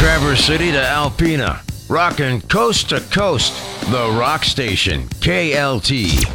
Traverse City to Alpena. Rockin' coast to coast. The Rock Station, KLT.